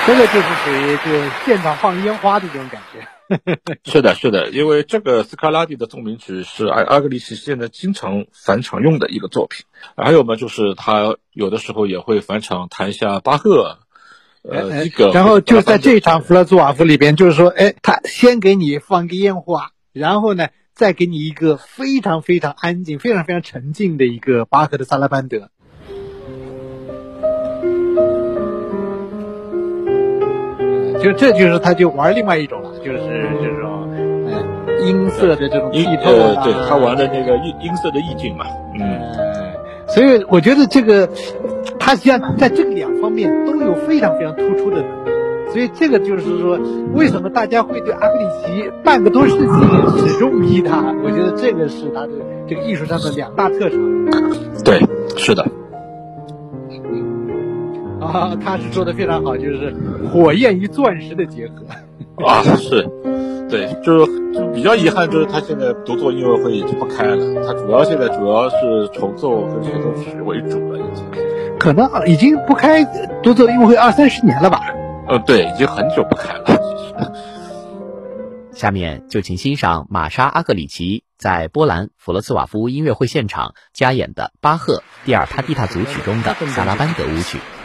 这个就是属于就现场放烟花的这种感觉。 是的，是的，因为这个斯卡拉蒂的奏鸣曲是阿格里奇现在经常返场用的一个作品。还有嘛，就是他有的时候也会返场弹一下巴赫。 然后就在这场弗勒兹瓦夫里边，就是说，他先给你放个烟花，然后呢，再给你一个非常非常安静、非常非常沉静的一个巴赫的萨拉班德。这就是他就玩另外一种了，就是这种音色的这种剔透啊， 对，他玩的那个音色的意境嘛， 所以我觉得这个他实际上在这两方面都有非常非常突出的能力，所以这个就是说为什么大家会对阿格里奇半个多世纪始终迷他，我觉得这个是他的这个艺术上的两大特长。 对，是的。 他是说的非常好，就是火焰与钻石的结合。 是，对，就比较遗憾，就是他现在独奏音乐会已经不开了，他现在主要是重奏和协奏曲为主了，已经。 可能已经不开独奏音乐会20-30年了吧？ 对，已经很久不开了，其实。 下面就请欣赏玛莎·阿格里奇在波兰弗罗茨瓦夫音乐会现场加演的巴赫第二帕蒂塔组曲中的萨拉班德舞曲。